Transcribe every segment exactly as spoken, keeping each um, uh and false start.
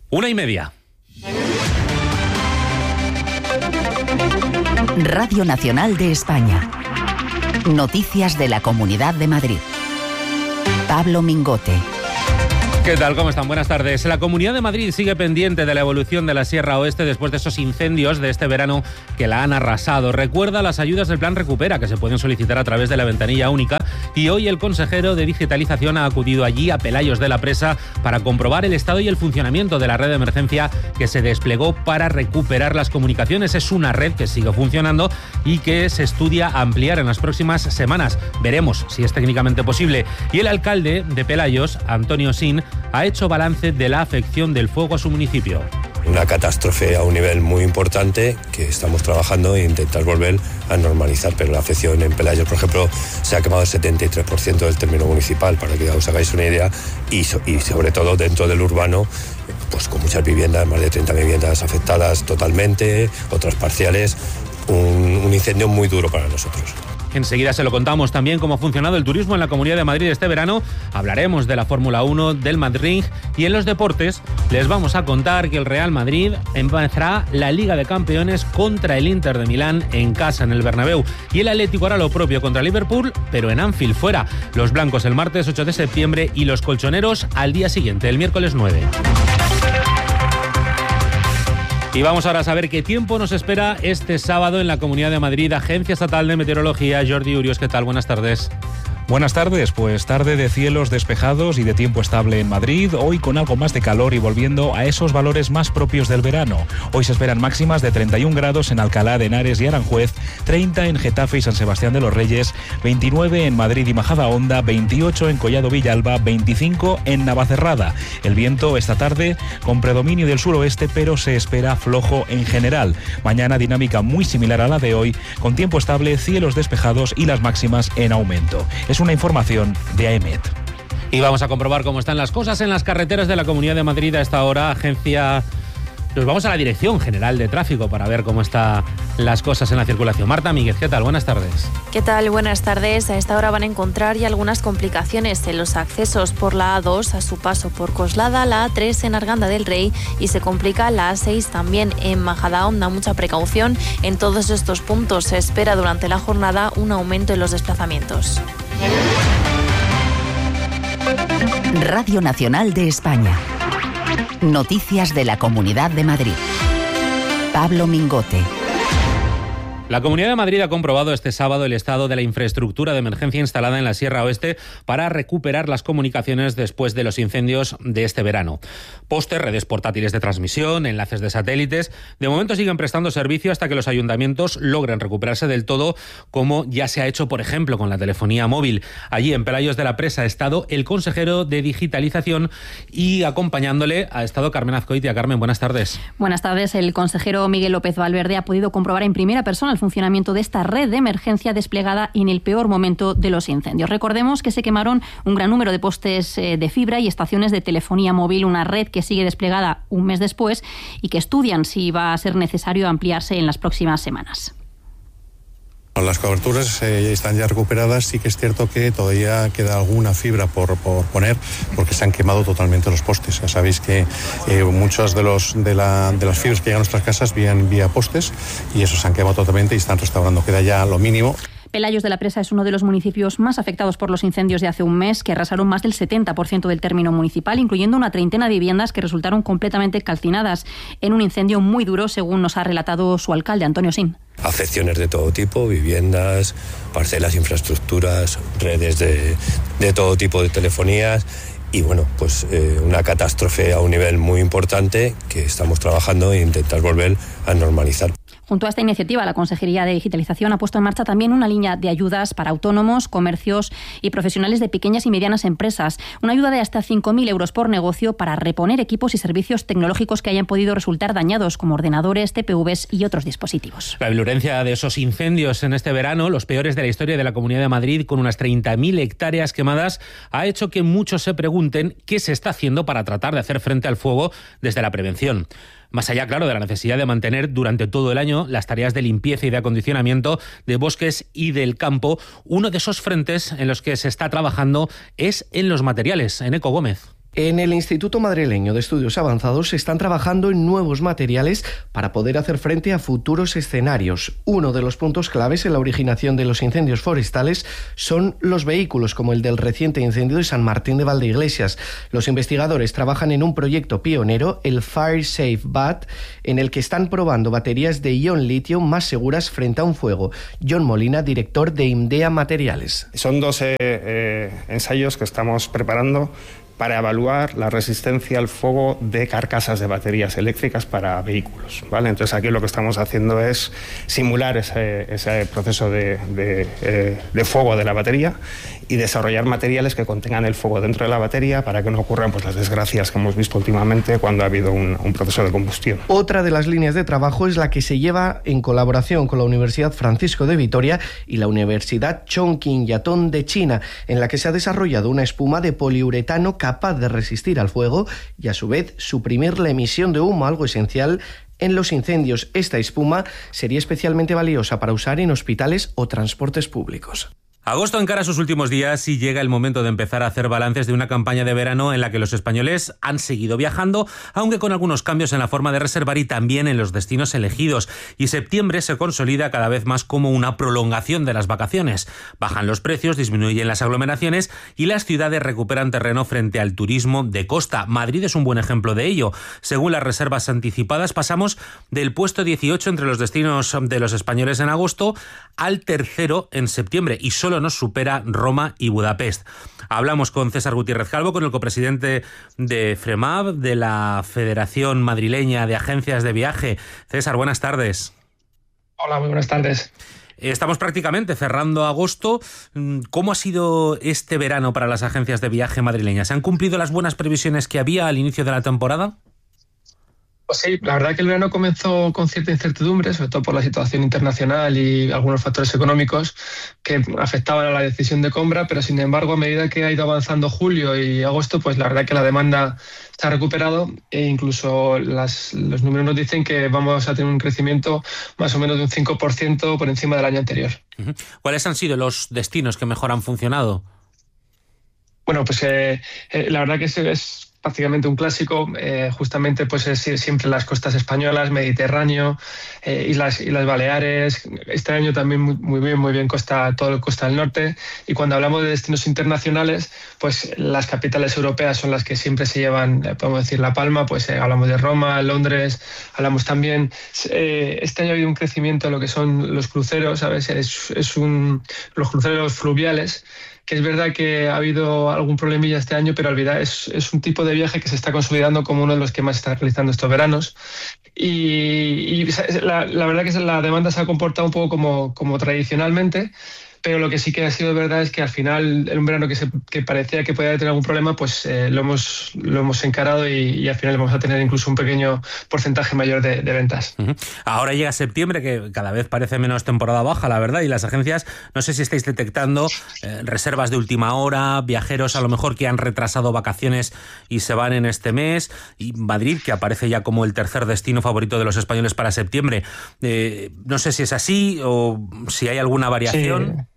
Una y media. Radio Nacional de España. Noticias de la Comunidad de Madrid. Pablo Mingote. ¿Qué tal? ¿Cómo están? Buenas tardes. La Comunidad de Madrid sigue pendiente de la evolución de la Sierra Oeste después de esos incendios de este verano que la han arrasado. Recuerda las ayudas del Plan Recupera que se pueden solicitar a través de la ventanilla única y hoy el consejero de Digitalización ha acudido allí a Pelayos de la Presa para comprobar el estado y el funcionamiento de la red de emergencia que se desplegó para recuperar las comunicaciones. Es una red que sigue funcionando y que se estudia ampliar en las próximas semanas. Veremos si es técnicamente posible. Y el alcalde de Pelayos, Antonio Sin, ha hecho balance de la afección del fuego a su municipio. Una catástrofe a un nivel muy importante que estamos trabajando e intentar volver a normalizar, pero la afección en Pelayos, por ejemplo, se ha quemado el setenta y tres por ciento del término municipal, para que os hagáis una idea, y, so, y sobre todo dentro del urbano, pues con muchas viviendas, más de treinta viviendas afectadas totalmente, otras parciales, un, un incendio muy duro para nosotros. Enseguida se lo contamos también cómo ha funcionado el turismo en la Comunidad de Madrid este verano. Hablaremos de la Fórmula uno, del Madrid y en los deportes les vamos a contar que el Real Madrid empezará la Liga de Campeones contra el Inter de Milán en casa en el Bernabéu y el Atlético hará lo propio contra Liverpool, pero en Anfield fuera. Los blancos el martes ocho de septiembre y los colchoneros al día siguiente, el miércoles nueve. Y vamos ahora a saber qué tiempo nos espera este sábado en la Comunidad de Madrid. Agencia Estatal de Meteorología, Jordi Urios, ¿qué tal? Buenas tardes. Buenas tardes, pues tarde de cielos despejados y de tiempo estable en Madrid, hoy con algo más de calor y volviendo a esos valores más propios del verano. Hoy se esperan máximas de treinta y un grados en Alcalá de Henares y Aranjuez, treinta en Getafe y San Sebastián de los Reyes, veintinueve en Madrid y Majadahonda, veintiocho en Collado Villalba, veinticinco en Navacerrada. El viento esta tarde con predominio del suroeste, pero se espera flojo en general. Mañana dinámica muy similar a la de hoy, con tiempo estable, cielos despejados y las máximas en aumento. Es una información de AEMET. Y vamos a comprobar cómo están las cosas en las carreteras de la Comunidad de Madrid a esta hora. Agencia... Nos vamos a la Dirección General de Tráfico para ver cómo están las cosas en la circulación. Marta Míguez, ¿qué tal? Buenas tardes. ¿Qué tal? Buenas tardes. A esta hora van a encontrar ya algunas complicaciones en los accesos por la A dos a su paso por Coslada, la A tres en Arganda del Rey y se complica la A seis también en Majadahonda. Mucha precaución en todos estos puntos. Se espera durante la jornada un aumento en los desplazamientos. Radio Nacional de España. Noticias de la Comunidad de Madrid. Pablo Mingote. La Comunidad de Madrid ha comprobado este sábado el estado de la infraestructura de emergencia instalada en la Sierra Oeste para recuperar las comunicaciones después de los incendios de este verano. Postes, redes portátiles de transmisión, enlaces de satélites, de momento siguen prestando servicio hasta que los ayuntamientos logren recuperarse del todo, como ya se ha hecho, por ejemplo, con la telefonía móvil. Allí, en Pelayos de la Presa, ha estado el consejero de Digitalización y acompañándole ha estado Carmen Azcoitia. Carmen, buenas tardes. Buenas tardes. El consejero Miguel López Valverde ha podido comprobar en primera persona el funcionamiento de esta red de emergencia desplegada en el peor momento de los incendios. Recordemos que se quemaron un gran número de postes de fibra y estaciones de telefonía móvil, una red que sigue desplegada un mes después y que estudian si va a ser necesario ampliarse en las próximas semanas. Las coberturas eh, están ya recuperadas, sí que es cierto que todavía queda alguna fibra por, por poner porque se han quemado totalmente los postes. Ya sabéis que eh, muchas de, los, de, la, de las fibras que llegan a nuestras casas vienen vía postes y esos se han quemado totalmente y están restaurando. Queda ya lo mínimo. Pelayos de la Presa es uno de los municipios más afectados por los incendios de hace un mes, que arrasaron más del setenta por ciento del término municipal, incluyendo una treintena de viviendas que resultaron completamente calcinadas en un incendio muy duro, según nos ha relatado su alcalde, Antonio Sin. Afecciones de todo tipo, viviendas, parcelas, infraestructuras, redes de, de todo tipo de telefonías y bueno, pues eh, una catástrofe a un nivel muy importante que estamos trabajando e intentar volver a normalizar. Junto a esta iniciativa, la Consejería de Digitalización ha puesto en marcha también una línea de ayudas para autónomos, comercios y profesionales de pequeñas y medianas empresas. Una ayuda de hasta cinco mil euros por negocio para reponer equipos y servicios tecnológicos que hayan podido resultar dañados, como ordenadores, T P Vs y otros dispositivos. La virulencia de esos incendios en este verano, los peores de la historia de la Comunidad de Madrid, con unas treinta mil hectáreas quemadas, ha hecho que muchos se pregunten qué se está haciendo para tratar de hacer frente al fuego desde la prevención. Más allá, claro, de la necesidad de mantener durante todo el año las tareas de limpieza y de acondicionamiento de bosques y del campo, uno de esos frentes en los que se está trabajando es en los materiales. Eneco Gómez. En el Instituto Madrileño de Estudios Avanzados se están trabajando en nuevos materiales para poder hacer frente a futuros escenarios. Uno de los puntos claves en la originación de los incendios forestales son los vehículos, como el del reciente incendio de San Martín de Valdeiglesias. Los investigadores trabajan en un proyecto pionero, el FireSafe B A T, en el que están probando baterías de ion litio más seguras frente a un fuego. John Molina, director de IMDEA Materiales. Son dos eh, eh, ensayos que estamos preparando para evaluar la resistencia al fuego de carcasas de baterías eléctricas para vehículos, ¿vale? Entonces aquí lo que estamos haciendo es simular ese, ese proceso de, de, eh, de fuego de la batería y desarrollar materiales que contengan el fuego dentro de la batería para que no ocurran pues, las desgracias que hemos visto últimamente cuando ha habido un, un proceso de combustión. Otra de las líneas de trabajo es la que se lleva en colaboración con la Universidad Francisco de Vitoria y la Universidad Chongqing Yatong de China, en la que se ha desarrollado una espuma de poliuretano capaz de resistir al fuego y a su vez suprimir la emisión de humo, algo esencial en los incendios. Esta espuma sería especialmente valiosa para usar en hospitales o transportes públicos. Agosto encara sus últimos días y llega el momento de empezar a hacer balances de una campaña de verano en la que los españoles han seguido viajando, aunque con algunos cambios en la forma de reservar y también en los destinos elegidos. Y septiembre se consolida cada vez más como una prolongación de las vacaciones. Bajan los precios, disminuyen las aglomeraciones y las ciudades recuperan terreno frente al turismo de costa. Madrid es un buen ejemplo de ello. Según las reservas anticipadas, pasamos del puesto dieciocho entre los destinos de los españoles en agosto al tercero en septiembre y solo nos supera Roma y Budapest. Hablamos con César Gutiérrez Calvo, con el copresidente de FREMAV, de la Federación Madrileña de Agencias de Viaje. César, buenas tardes. Hola, muy buenas tardes. Estamos prácticamente cerrando agosto. ¿Cómo ha sido este verano para las agencias de viaje madrileñas? ¿Se han cumplido las buenas previsiones que había al inicio de la temporada? Pues sí, la verdad que el verano comenzó con cierta incertidumbre, sobre todo por la situación internacional y algunos factores económicos que afectaban a la decisión de compra, pero sin embargo, a medida que ha ido avanzando julio y agosto, pues la verdad que la demanda se ha recuperado e incluso las, los números nos dicen que vamos a tener un crecimiento más o menos de un cinco por ciento por encima del año anterior. ¿Cuáles han sido los destinos que mejor han funcionado? Bueno, pues eh, eh, la verdad que es... es prácticamente un clásico, eh, justamente pues es siempre las costas españolas, Mediterráneo, eh, Islas, Islas Baleares, este año también muy, muy bien, muy bien costa, todo el costa del norte, y cuando hablamos de destinos internacionales, pues las capitales europeas son las que siempre se llevan, podemos decir, la palma, pues eh, hablamos de Roma, Londres, hablamos también, eh, este año ha habido un crecimiento en lo que son los cruceros, ¿sabes? Es, es un, los cruceros fluviales, que es verdad que ha habido algún problemilla este año, pero olvidad, es, es un tipo de viaje que se está consolidando como uno de los que más está realizando estos veranos. Y, y la, la verdad que la demanda se ha comportado un poco como, como tradicionalmente, pero lo que sí que ha sido verdad es que al final, en un verano que, se, que parecía que podía tener algún problema, pues eh, lo, hemos, lo hemos encarado y, y al final vamos a tener incluso un pequeño porcentaje mayor de, de ventas. Uh-huh. Ahora llega septiembre, que cada vez parece menos temporada baja, la verdad, y las agencias, no sé si estáis detectando eh, reservas de última hora, viajeros a lo mejor que han retrasado vacaciones y se van en este mes, y Madrid, que aparece ya como el tercer destino favorito de los españoles para septiembre. Eh, no sé si es así o si hay alguna variación. Sí.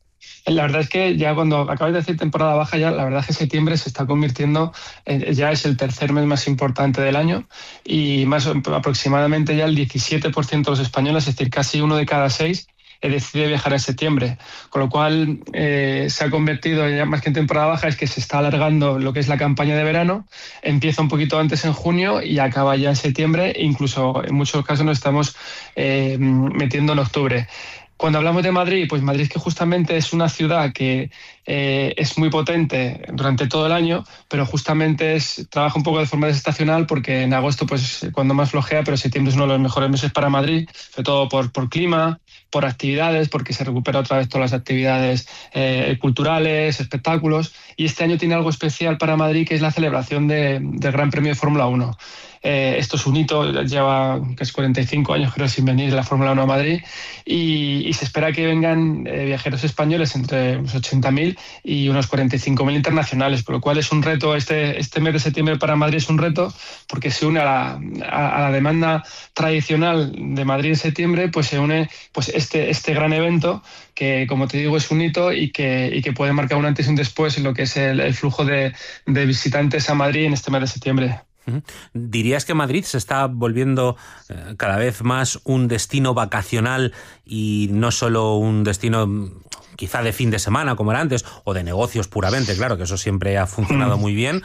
La verdad es que ya cuando acabáis de decir temporada baja, ya la verdad es que septiembre se está convirtiendo, en, ya es el tercer mes más importante del año y más aproximadamente ya el diecisiete por ciento de los españoles, es decir, casi uno de cada seis, decide viajar en septiembre, con lo cual eh, se ha convertido ya más que en temporada baja, es que se está alargando lo que es la campaña de verano, empieza un poquito antes en junio y acaba ya en septiembre, incluso en muchos casos nos estamos eh, metiendo en octubre. Cuando hablamos de Madrid, pues Madrid que justamente es una ciudad que eh, es muy potente durante todo el año, pero justamente es, trabaja un poco de forma desestacional porque en agosto pues cuando más flojea, pero septiembre es uno de los mejores meses para Madrid, sobre todo por, por clima, por actividades, porque se recupera otra vez todas las actividades eh, culturales, espectáculos, y este año tiene algo especial para Madrid que es la celebración de, del Gran Premio de Fórmula uno. Eh, esto es un hito, lleva casi cuarenta y cinco años creo sin venir la Fórmula uno a Madrid y, y se espera que vengan eh, viajeros españoles entre unos ochenta mil y unos cuarenta y cinco mil internacionales, por lo cual es un reto, este, este mes de septiembre para Madrid es un reto porque se une a la, a, a la demanda tradicional de Madrid en septiembre, pues se une pues este, este gran evento que, como te digo, es un hito y que, y que puede marcar un antes y un después en lo que es el, el flujo de, de visitantes a Madrid en este mes de septiembre. ¿Dirías que Madrid se está volviendo eh, cada vez más un destino vacacional y no solo un destino quizá de fin de semana como era antes, o de negocios puramente? Claro que eso siempre ha funcionado muy bien.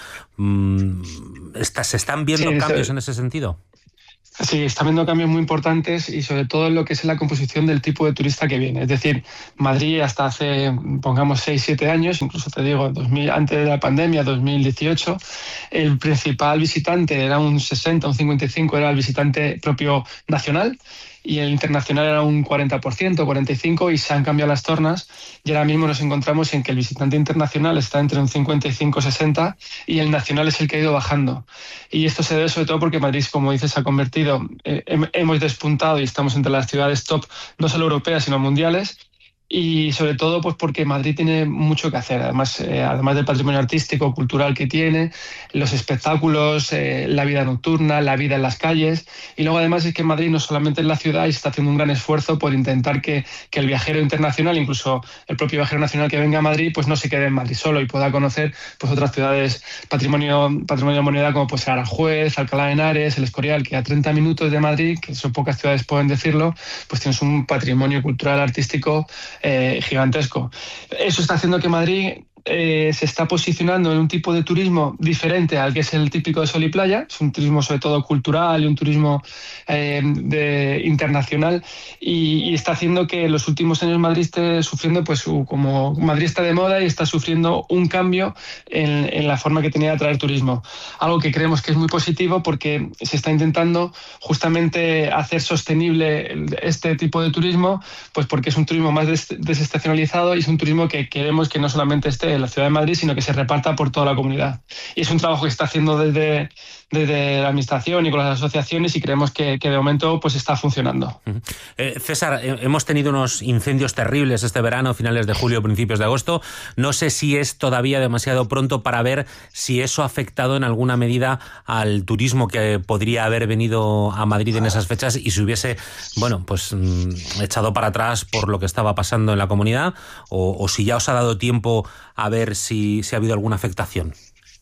¿Está, ¿Se están viendo sí, cambios eso... en ese sentido? Sí, está viendo cambios muy importantes y sobre todo en lo que es la composición del tipo de turista que viene. Es decir, Madrid hasta hace, pongamos, seis siete años, incluso te digo, dos mil, antes de la pandemia, dos mil dieciocho, el principal visitante era un sesenta, un cincuenta y cinco, era el visitante propio nacional, y el internacional era un cuarenta por ciento, cuarenta y cinco por ciento, y se han cambiado las tornas y ahora mismo nos encontramos en que el visitante internacional está entre un cincuenta y cinco sesenta y el nacional es el que ha ido bajando. Y esto se debe sobre todo porque Madrid, como dices, se ha convertido, eh, hemos despuntado y estamos entre las ciudades top, no solo europeas, sino mundiales. Y sobre todo pues porque Madrid tiene mucho que hacer, además, eh, además del patrimonio artístico, cultural que tiene, los espectáculos, eh, la vida nocturna, la vida en las calles. Y luego además es que Madrid no solamente es la ciudad y se está haciendo un gran esfuerzo por intentar que, que el viajero internacional, incluso el propio viajero nacional que venga a Madrid, pues no se quede en Madrid solo y pueda conocer pues otras ciudades patrimonio, patrimonio de moneda como pues Aranjuez, Alcalá de Henares, El Escorial, que a treinta minutos de Madrid, que son pocas ciudades pueden decirlo, pues tienes un patrimonio cultural artístico Eh, gigantesco. Eso está haciendo que Madrid eh, se está posicionando en un tipo de turismo diferente al que es el típico de sol y playa. Es un turismo sobre todo cultural y un turismo eh, de, internacional y, y está haciendo que en los últimos años Madrid esté sufriendo, pues como Madrid está de moda y está sufriendo un cambio en, en la forma que tenía de atraer turismo. Algo que creemos que es muy positivo porque se está intentando justamente hacer sostenible este tipo de turismo, pues porque es un turismo más des, desestacionalizado y es un turismo que queremos que no solamente esté en la ciudad de Madrid, sino que se reparta por toda la comunidad. Y es un trabajo que está haciendo desde, desde la administración y con las asociaciones y creemos que, que de momento pues está funcionando. Uh-huh. Eh, César, eh, hemos tenido unos incendios terribles este verano, finales de julio, principios de agosto. No sé si es todavía demasiado pronto para ver si eso ha afectado en alguna medida al turismo que podría haber venido a Madrid en esas fechas y se hubiese, bueno, pues mmm, echado para atrás por lo que estaba pasando en la comunidad, o, o si ya os ha dado tiempo a ver si, si ha habido alguna afectación.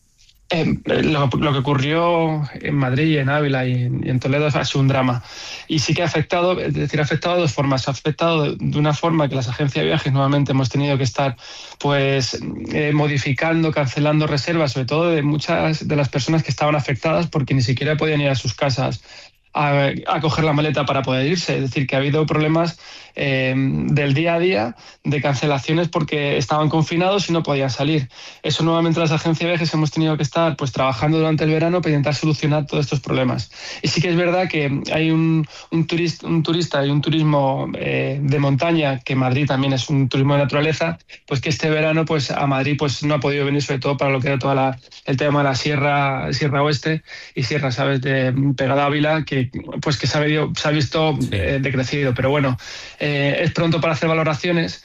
Eh, lo, lo que ocurrió en Madrid y en Ávila y en, y en Toledo ha sido un drama. Y sí que ha afectado, es decir, ha afectado de dos formas. Ha afectado de, de una forma que las agencias de viajes nuevamente hemos tenido que estar pues eh, modificando, cancelando reservas, sobre todo de muchas de las personas que estaban afectadas porque ni siquiera podían ir a sus casas a, a coger la maleta para poder irse. Es decir, que ha habido problemas eh, del día a día de cancelaciones porque estaban confinados y no podían salir. Eso nuevamente las agencias de viajes hemos tenido que estar pues trabajando durante el verano para intentar solucionar todos estos problemas. Y sí que es verdad que hay un, un, turista, un turista y un turismo eh, de montaña, que Madrid también es un turismo de naturaleza, pues que este verano pues a Madrid pues no ha podido venir, sobre todo para lo que era toda la, el tema de la Sierra, Sierra Oeste y Sierra, ¿sabes?, de pegada a Ávila, que pues que se ha, visto, se ha visto sí. eh, decrecido. Pero bueno, eh, es pronto para hacer valoraciones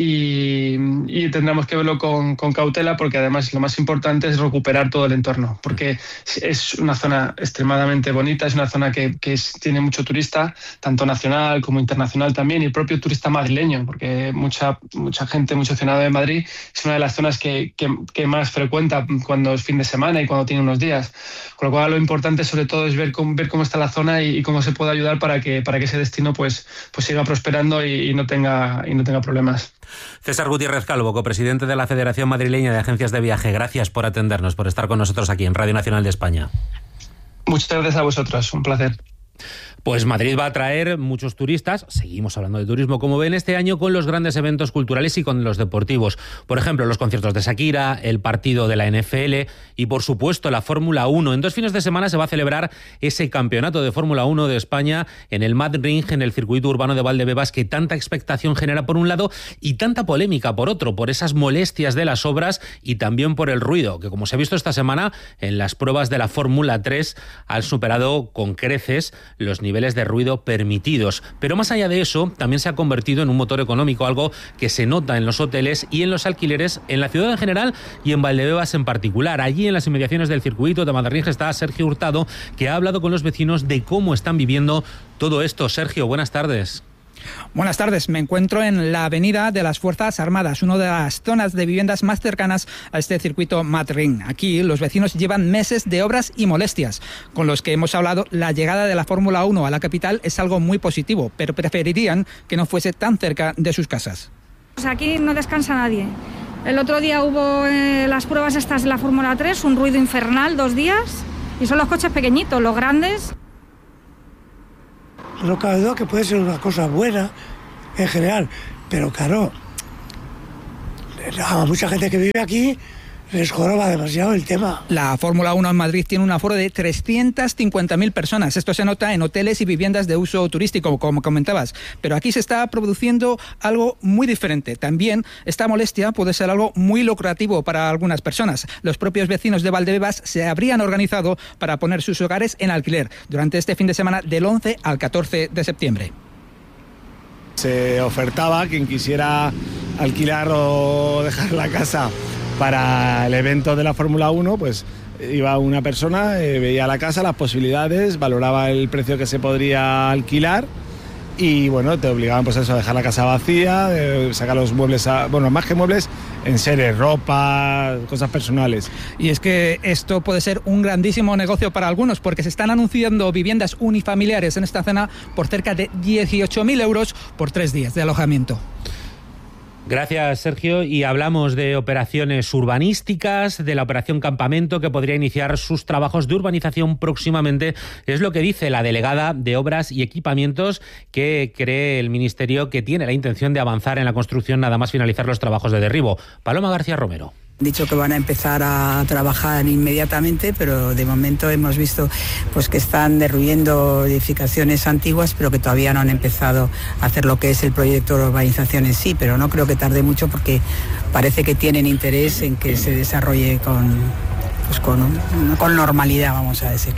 y, y tendremos que verlo con, con cautela porque además lo más importante es recuperar todo el entorno porque es una zona extremadamente bonita, es una zona que, que es, tiene mucho turista, tanto nacional como internacional también, y el propio turista madrileño, porque mucha, mucha gente, mucho ciudadano de Madrid es una de las zonas que, que, que más frecuenta cuando es fin de semana y cuando tiene unos días, con lo cual lo importante sobre todo es ver cómo, ver cómo está la zona y, y cómo se puede ayudar para que, para que ese destino pues, pues siga prosperando y, y, no tenga, y no tenga problemas. César Gutiérrez Calvo, copresidente de la Federación Madrileña de Agencias de Viaje, gracias por atendernos, por estar con nosotros aquí en Radio Nacional de España. Muchas gracias a vosotros, un placer. Pues Madrid va a atraer muchos turistas, seguimos hablando de turismo como ven este año, con los grandes eventos culturales y con los deportivos. Por ejemplo, los conciertos de Shakira, el partido de la N F L y por supuesto la Fórmula uno. En dos fines de semana se va a celebrar ese campeonato de Fórmula uno de España en el Mad Ring, en el circuito urbano de Valdebebas, que tanta expectación genera por un lado y tanta polémica por otro, por esas molestias de las obras y también por el ruido, que como se ha visto esta semana en las pruebas de la Fórmula tres han superado con creces los niveles niveles de ruido permitidos. Pero más allá de eso, también se ha convertido en un motor económico, algo que se nota en los hoteles y en los alquileres en la ciudad en general y en Valdebebas en particular. Allí, en las inmediaciones del circuito de Madrid, está Sergio Hurtado, que ha hablado con los vecinos de cómo están viviendo todo esto. Sergio, buenas tardes. Buenas tardes, me encuentro en la avenida de las Fuerzas Armadas, una de las zonas de viviendas más cercanas a este circuito Mad Ring. Aquí los vecinos llevan meses de obras y molestias. Con los que hemos hablado, la llegada de la Fórmula uno a la capital es algo muy positivo, pero preferirían que no fuese tan cerca de sus casas. Pues aquí no descansa nadie. El otro día hubo eh, las pruebas estas de la Fórmula tres, un ruido infernal, dos días, y son los coches pequeñitos, los grandes. No cabe duda que puede ser una cosa buena en general, pero claro, a mucha gente que vive aquí les joroba demasiado el tema. La Fórmula uno en Madrid tiene un aforo de trescientas cincuenta mil personas. Esto se nota en hoteles y viviendas de uso turístico, como comentabas. Pero aquí se está produciendo algo muy diferente. También esta molestia puede ser algo muy lucrativo para algunas personas. Los propios vecinos de Valdebebas se habrían organizado para poner sus hogares en alquiler durante este fin de semana del once al catorce de septiembre. Se ofertaba quien quisiera alquilar o dejar la casa para el evento de la Fórmula uno, pues iba una persona, eh, veía la casa, las posibilidades, valoraba el precio que se podría alquilar y bueno, te obligaban pues a eso, a dejar la casa vacía, eh, sacar los muebles, a, bueno, más que muebles, enseres, ropa, cosas personales. Y es que esto puede ser un grandísimo negocio para algunos, porque se están anunciando viviendas unifamiliares en esta zona por cerca de dieciocho mil euros por tres días de alojamiento. Gracias, Sergio. Y hablamos de operaciones urbanísticas, de la operación Campamento, que podría iniciar sus trabajos de urbanización próximamente. Es lo que dice la delegada de Obras y Equipamientos, que cree el Ministerio que tiene la intención de avanzar en la construcción nada más finalizar los trabajos de derribo. Paloma García Romero. Han dicho que van a empezar a trabajar inmediatamente, pero de momento hemos visto pues que están derruyendo edificaciones antiguas, pero que todavía no han empezado a hacer lo que es el proyecto de urbanización en sí, pero no creo que tarde mucho porque parece que tienen interés en que se desarrolle con, pues con, con normalidad, vamos a decir.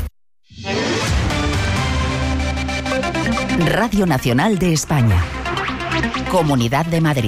Radio Nacional de España. Comunidad de Madrid.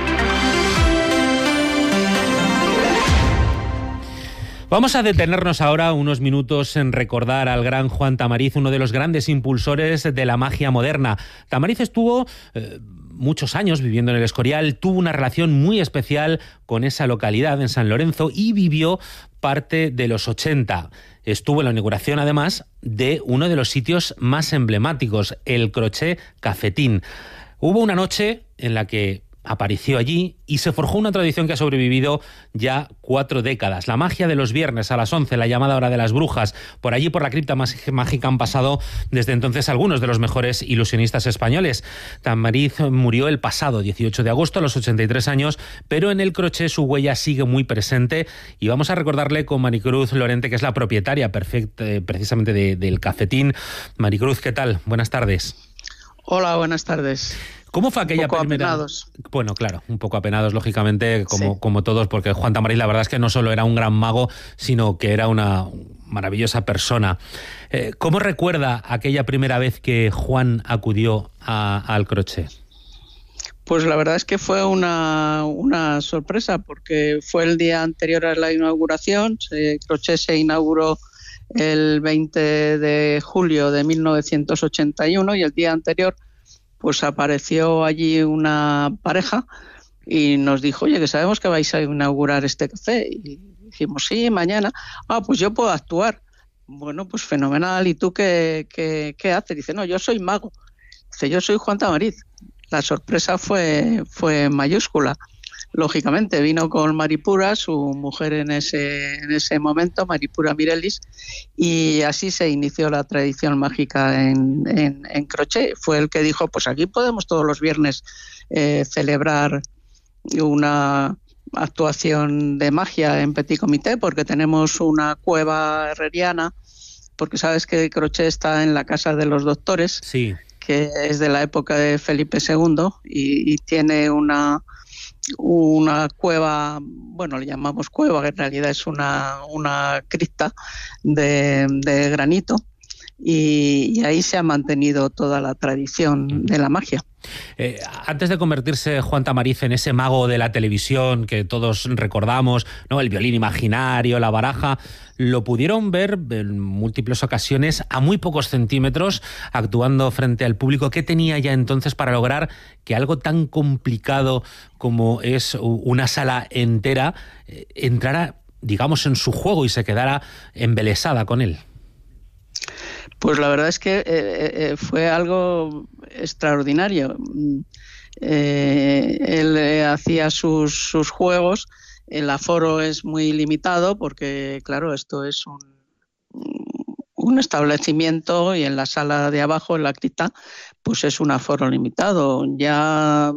Vamos a detenernos ahora unos minutos en recordar al gran Juan Tamariz, uno de los grandes impulsores de la magia moderna. Tamariz estuvo eh, muchos años viviendo en el Escorial, tuvo una relación muy especial con esa localidad en San Lorenzo y vivió parte de los ochenta. Estuvo en la inauguración, además, de uno de los sitios más emblemáticos, el Crochet Cafetín. Hubo una noche en la que apareció allí y se forjó una tradición que ha sobrevivido ya cuatro décadas. La magia de los viernes a las once, la llamada hora de las brujas. Por allí, por la cripta mágica, han pasado desde entonces algunos de los mejores ilusionistas españoles. Tamariz murió el pasado dieciocho de agosto a los ochenta y tres años, pero en el Crochet su huella sigue muy presente y vamos a recordarle con Maricruz Lorente, que es la propietaria perfecta, precisamente de, del cafetín. Maricruz, ¿qué tal? Buenas tardes. Hola, buenas tardes. ¿Cómo fue aquella un poco primera? Apenados. Bueno, claro, un poco apenados, lógicamente, como, sí. como todos, porque Juan Tamariz la verdad es que no solo era un gran mago, sino que era una maravillosa persona. Eh, ¿Cómo recuerda aquella primera vez que Juan acudió a, al Crochet? Pues la verdad es que fue una, una sorpresa, porque fue el día anterior a la inauguración. El Crochet se inauguró el veinte de julio de mil novecientos ochenta y uno y el día anterior pues apareció allí una pareja y nos dijo, oye, que sabemos que vais a inaugurar este café. Y dijimos, sí, mañana. Ah, pues yo puedo actuar. Bueno, pues fenomenal. ¿Y tú qué, qué, qué haces? Dice, no, yo soy mago. Dice, yo soy Juan Tamariz. La sorpresa fue, fue mayúscula. lógicamente. Vino con Maripura, su mujer en ese, en ese momento, Maripura Mirelis, y así se inició la tradición mágica en, en, en Crochet. Fue el que dijo, pues aquí podemos todos los viernes eh, celebrar una actuación de magia en Petit Comité, porque tenemos una cueva herreriana, porque sabes que Crochet está en la Casa de los Doctores, sí, que es de la época de Felipe segundo, y, y tiene una, una cueva, bueno, le llamamos cueva, que en realidad es una, una cripta de, de granito, y, y ahí se ha mantenido toda la tradición de la magia. Eh, antes de convertirse Juan Tamariz en ese mago de la televisión que todos recordamos, ¿no? El violín imaginario, la baraja, lo pudieron ver en múltiples ocasiones a muy pocos centímetros actuando frente al público. ¿Qué tenía ya entonces para lograr que algo tan complicado como es una sala entera eh, entrara, digamos, en su juego y se quedara embelesada con él? Pues la verdad es que eh, eh, fue algo extraordinario. Eh, él eh, hacía sus, sus juegos, el aforo es muy limitado porque, claro, esto es un, un establecimiento y en la sala de abajo, en la cripta, pues es un aforo limitado. Ya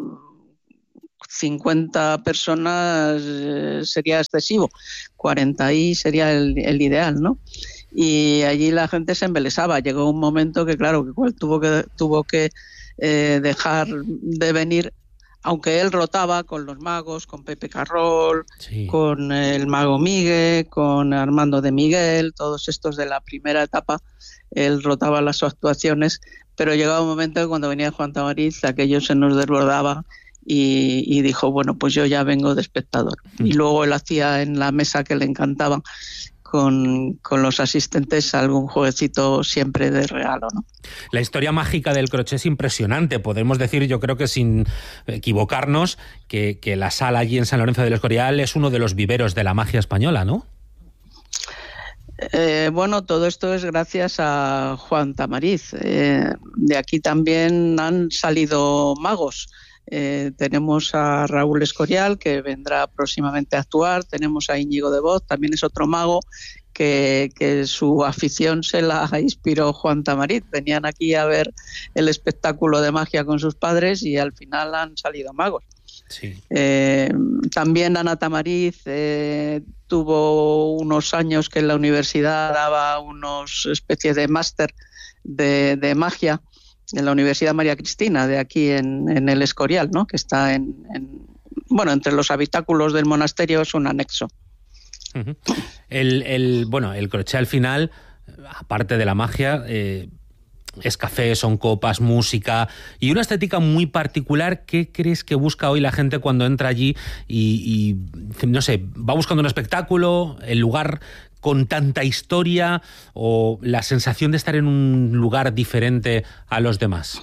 cincuenta personas eh, sería excesivo, cuarenta ahí sería el, el ideal, ¿no? Y allí la gente se embelesaba. Llegó un momento que, claro, que igual tuvo que, tuvo que eh, dejar de venir, aunque él rotaba con los magos, con Pepe Carrol, sí, con el mago Miguel, con Armando de Miguel, todos estos de la primera etapa, él rotaba las actuaciones, pero llegaba un momento que cuando venía Juan Tamariz aquello se nos desbordaba y, y dijo, bueno, pues yo ya vengo de espectador. Mm. Y luego él hacía en la mesa que le encantaba Con, con los asistentes algún jueguecito siempre de regalo, ¿no? La historia mágica del Crochet es impresionante. Podemos decir, yo creo que sin equivocarnos, que, que la sala allí en San Lorenzo del Escorial es uno de los viveros de la magia española, ¿no? Eh, bueno, todo esto es gracias a Juan Tamariz. Eh, de aquí también han salido magos. Eh, tenemos a Raúl Escorial, que vendrá próximamente a actuar. Tenemos a Íñigo de Voz, también es otro mago que, que su afición se la inspiró Juan Tamariz. Venían aquí a ver el espectáculo de magia con sus padres y al final han salido magos. Sí. Eh, también Ana Tamariz eh, tuvo unos años que en la universidad daba unos especies de máster de, de magia en la Universidad María Cristina, de aquí en, en el Escorial, ¿no? Que está en, en, bueno, entre los habitáculos del monasterio, es un anexo. Uh-huh. El, el, bueno, el Crochet al final, aparte de la magia, eh, es café, son copas, música y una estética muy particular. ¿Qué crees que busca hoy la gente cuando entra allí y, y no sé, va buscando un espectáculo, el lugar con tanta historia o la sensación de estar en un lugar diferente a los demás?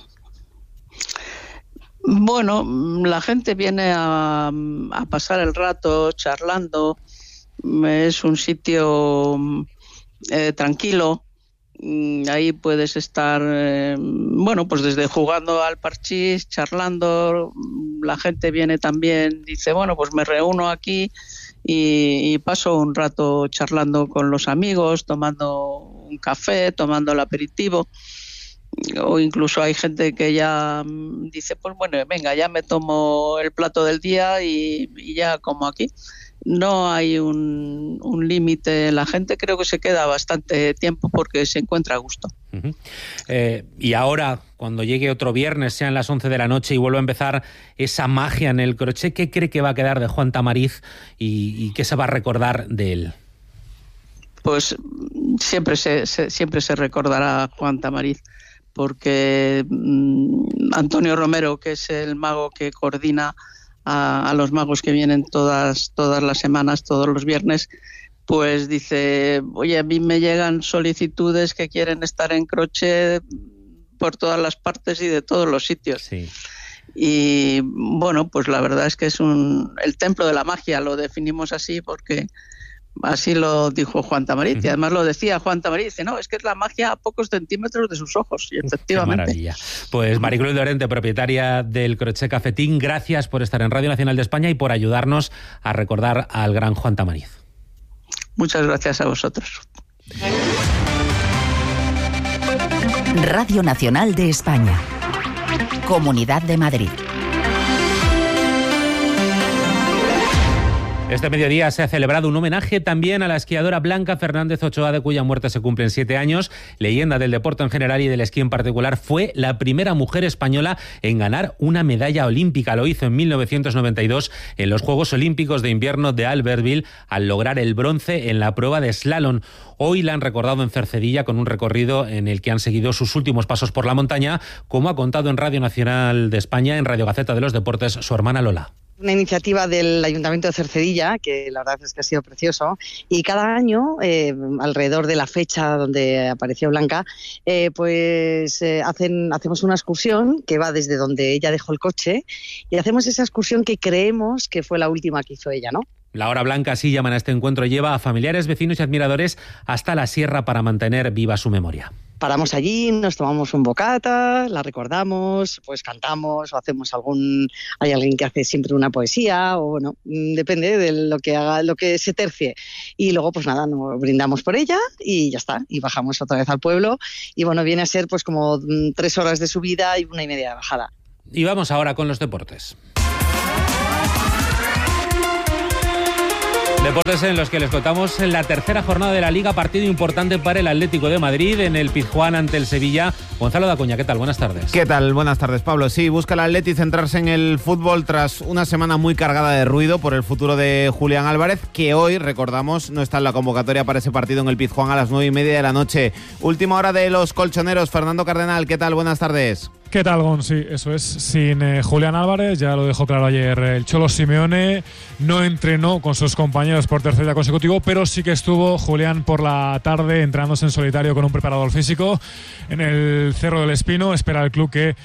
Bueno, la gente viene a, a pasar el rato charlando. Es un sitio eh, tranquilo. Ahí puedes estar, eh, bueno, pues desde jugando al parchís, charlando. La gente viene también, dice, bueno, pues me reúno aquí y, y paso un rato charlando con los amigos, tomando un café, tomando el aperitivo. O incluso hay gente que ya dice, pues bueno, venga, ya me tomo el plato del día y, y ya como aquí. No hay un, un límite. La gente creo que se queda bastante tiempo porque se encuentra a gusto. Uh-huh. Eh, y ahora, cuando llegue otro viernes, sean las once de la noche y vuelva a empezar esa magia en el Crochet, ¿qué cree que va a quedar de Juan Tamariz y, y qué se va a recordar de él? Pues siempre se, se, siempre se recordará a Juan Tamariz, porque mmm, Antonio Romero, que es el mago que coordina A, a los magos que vienen todas todas las semanas, todos los viernes, pues dice, oye, a mí me llegan solicitudes que quieren estar en Crochet por todas las partes y de todos los sitios. Sí. Y bueno, pues la verdad es que es un el templo de la magia, lo definimos así porque Así lo dijo Juan Tamariz, y además lo decía Juan Tamariz, dice, no, es que es la magia a pocos centímetros de sus ojos, y efectivamente. Qué maravilla. Pues Maricruz Llorente, propietaria del Crochet Cafetín, gracias por estar en Radio Nacional de España y por ayudarnos a recordar al gran Juan Tamariz. Muchas gracias a vosotros. Radio Nacional de España. Comunidad de Madrid. Este mediodía se ha celebrado un homenaje también a la esquiadora Blanca Fernández Ochoa, de cuya muerte se cumplen siete años. Leyenda del deporte en general y del esquí en particular, fue la primera mujer española en ganar una medalla olímpica. Lo hizo en mil novecientos noventa y dos en los Juegos Olímpicos de Invierno de Albertville, al lograr el bronce en la prueba de slalom. Hoy la han recordado en Cercedilla con un recorrido en el que han seguido sus últimos pasos por la montaña, como ha contado en Radio Nacional de España, en Radio Gaceta de los Deportes, su hermana Lola. Una iniciativa del Ayuntamiento de Cercedilla, que la verdad es que ha sido precioso, y cada año, eh, alrededor de la fecha donde apareció Blanca, eh, pues eh, hacen, hacemos una excursión que va desde donde ella dejó el coche, y hacemos esa excursión que creemos que fue la última que hizo ella, ¿no? La Hora Blanca, así llaman a este encuentro, lleva a familiares, vecinos y admiradores hasta la sierra para mantener viva su memoria. Paramos allí, nos tomamos un bocata, la recordamos, pues cantamos o hacemos algún... Hay alguien que hace siempre una poesía o bueno, depende de lo que haga, lo que se tercie. Y luego pues nada, nos brindamos por ella y ya está. Y bajamos otra vez al pueblo y bueno, viene a ser pues como tres horas de subida y una y media de bajada. Y vamos ahora con los deportes. Deportes en los que les contamos en la tercera jornada de la Liga, partido importante para el Atlético de Madrid en el Pizjuán ante el Sevilla. Gonzalo Dacuña, ¿qué tal? Buenas tardes. ¿Qué tal? Buenas tardes, Pablo. Sí, busca el Atleti centrarse en el fútbol tras una semana muy cargada de ruido por el futuro de Julián Álvarez, que hoy, recordamos, no está en la convocatoria para ese partido en el Pizjuán a las nueve y media de la noche. Última hora de los colchoneros. Fernando Cardenal, ¿qué tal? Buenas tardes. ¿Qué tal, Gon? Sí, eso es. Sin eh, Julián Álvarez, ya lo dejó claro ayer el Cholo Simeone, no entrenó con sus compañeros por tercer día consecutivo, pero sí que estuvo Julián por la tarde entrenándose en solitario con un preparador físico en el Cerro del Espino. Espera el club que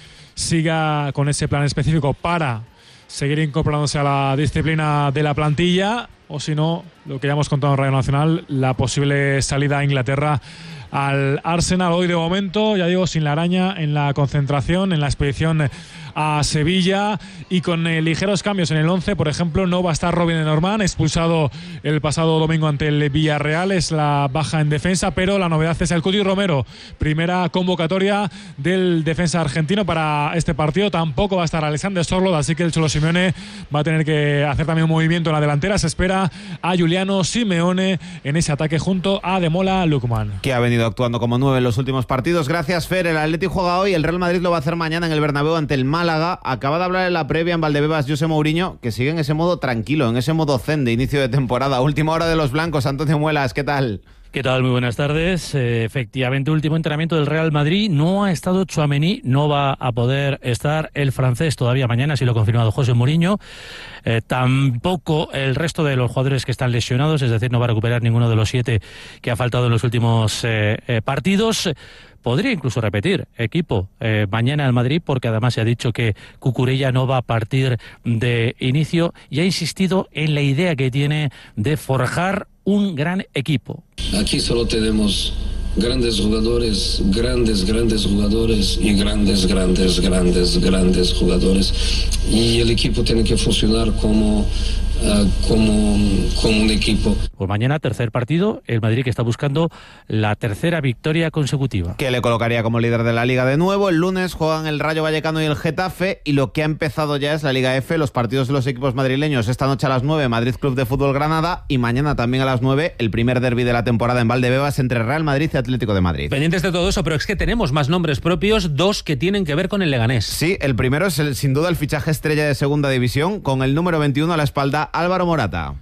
siga con ese plan específico para seguir incorporándose a la disciplina de la plantilla, o si no, lo que ya hemos contado en Radio Nacional, la posible salida a Inglaterra al Arsenal. Hoy de momento, ya digo, sin la araña en la concentración, en la expedición a Sevilla, y con eh, ligeros cambios en el once. Por ejemplo, no va a estar Robin Lenormand, expulsado el pasado domingo ante el Villarreal, es la baja en defensa, pero la novedad es el Cuti Romero, primera convocatoria del defensa argentino para este partido. Tampoco va a estar Alexander Sorloth, así que el Cholo Simeone va a tener que hacer también un movimiento en la delantera. Se espera a Giuliano Simeone en ese ataque junto a Demola Lookman, que ha venido actuando como nueve en los últimos partidos. Gracias, Fer. El Atleti juega hoy, el Real Madrid lo va a hacer mañana en el Bernabéu ante el Málaga. Acaba de hablar en la previa en Valdebebas José Mourinho, que sigue en ese modo tranquilo, en ese modo zen de inicio de temporada. Última hora de los blancos. Antonio Muelas, ¿qué tal? ¿Qué tal? Muy buenas tardes. Eh, efectivamente, último entrenamiento del Real Madrid. No ha estado Tchouaméni, no va a poder estar el francés todavía mañana, así lo ha confirmado José Mourinho. Eh, tampoco el resto de los jugadores que están lesionados, es decir, no va a recuperar ninguno de los siete que ha faltado en los últimos eh, eh, partidos. Podría incluso repetir equipo eh, mañana al Madrid, porque además se ha dicho que Cucurella no va a partir de inicio y ha insistido en la idea que tiene de forjar un gran equipo. Aquí solo tenemos grandes jugadores, grandes, grandes jugadores y grandes, grandes, grandes, grandes jugadores. Y el equipo tiene que funcionar como, uh, como, como un equipo. Pues mañana, tercer partido, el Madrid que está buscando la tercera victoria consecutiva. Que le colocaría como líder de la Liga de nuevo. El lunes juegan el Rayo Vallecano y el Getafe, y lo que ha empezado ya es la Liga F, los partidos de los equipos madrileños. Esta noche a las nueve, Madrid Club de Fútbol Granada, y mañana también a las nueve, el primer derbi de la temporada en Valdebebas entre Real Madrid y Atlético de Madrid. Pendientes de todo eso, pero es que tenemos más nombres propios, dos que tienen que ver con el Leganés. Sí, el primero es el, sin duda el fichaje estrella de segunda división, con el número veintiuno a la espalda, Álvaro Morata.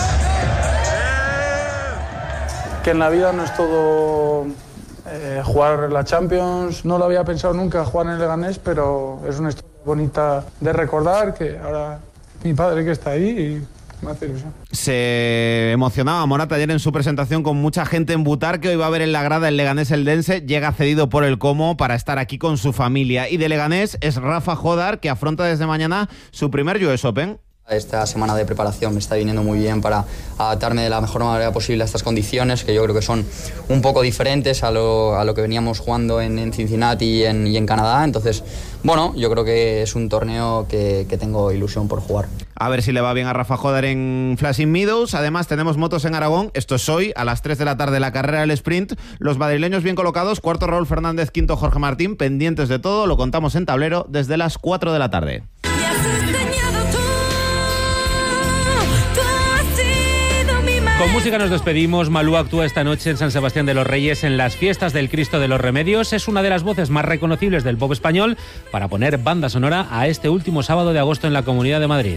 Que en la vida no es todo eh, jugar la Champions. No lo había pensado nunca jugar en el Leganés, pero es una historia bonita de recordar, que ahora mi padre que está ahí y me hace ilusión. Se emocionaba Morata ayer en su presentación con mucha gente en Butarque. Hoy va a ver en la grada el Leganés Eldense. Llega cedido por el Como para estar aquí con su familia. Y de Leganés es Rafa Jodar, que afronta desde mañana su primer U S Open. Esta semana de preparación me está viniendo muy bien para adaptarme de la mejor manera posible a estas condiciones, que yo creo que son un poco diferentes a lo, a lo que veníamos jugando en, en Cincinnati y en, y en Canadá. Entonces, bueno, yo creo que es un torneo que, que tengo ilusión por jugar. A ver si le va bien a Rafa Jodar en Flushing Meadows. Además, tenemos motos en Aragón. Esto es hoy, a las tres de la tarde, la carrera del sprint. Los madrileños bien colocados. Cuarto Raúl Fernández, quinto Jorge Martín. Pendientes de todo, lo contamos en tablero desde las cuatro de la tarde. Con música nos despedimos. Malú actúa esta noche en San Sebastián de los Reyes en las fiestas del Cristo de los Remedios. Es una de las voces más reconocibles del pop español para poner banda sonora a este último sábado de agosto en la Comunidad de Madrid.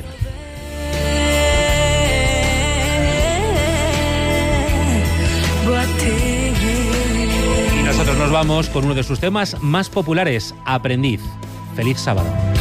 Y nosotros nos vamos con uno de sus temas más populares, Aprendiz. Feliz sábado.